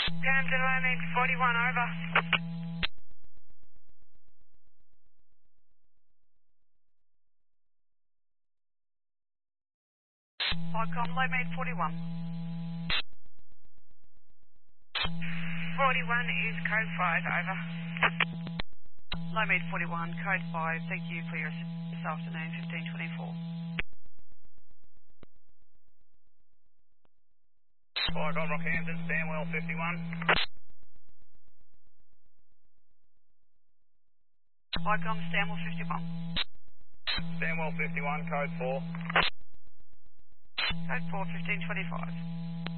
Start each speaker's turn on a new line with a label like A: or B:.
A: Camden landing 41 over. Vicom, low made 41. 41 is code 5, over. Low made 41, code 5, thank you for your assistance this afternoon, 1524.
B: Vicom, Rockhampton, Stanwell 51.
A: Vicom, Stanwell 51.
B: Stanwell 51, code 4.
A: Code 4, 1525.